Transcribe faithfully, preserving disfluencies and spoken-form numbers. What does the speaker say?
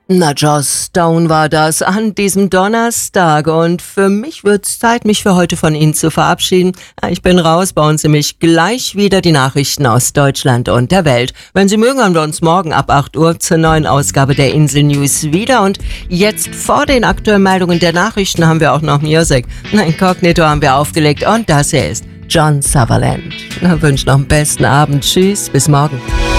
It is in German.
Na, Joss Stone war das an diesem Donnerstag und für mich wird's Zeit, mich für heute von Ihnen zu verabschieden. Ich bin raus, bauen Sie mich gleich wieder die Nachrichten aus Deutschland und der Welt. Wenn Sie mögen, haben wir uns morgen ab acht Uhr zur neuen Ausgabe der Insel News wieder und jetzt vor den aktuellen Meldungen der Nachrichten haben wir auch noch Musik. Inkognito haben wir aufgelegt und das hier ist John Sutherland. Ich wünsche noch einen besten Abend. Tschüss, bis morgen.